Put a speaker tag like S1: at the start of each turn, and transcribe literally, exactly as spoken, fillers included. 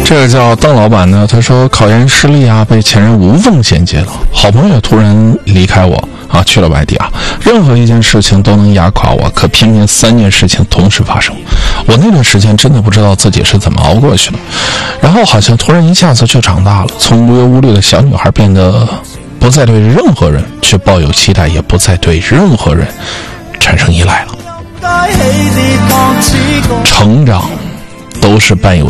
S1: 这个叫邓老板呢，他说考研失利啊，被前任无缝衔接了，好朋友突然离开我啊，去了外地啊，任何一件事情都能压垮我，可偏偏三件事情同时发生，我那段时间真的不知道自己是怎么熬过去的，然后好像突然一下子就长大了，从无忧无虑的小女孩变得不再对任何人去抱有期待，也不再对任何人产生依赖了。成长都是伴有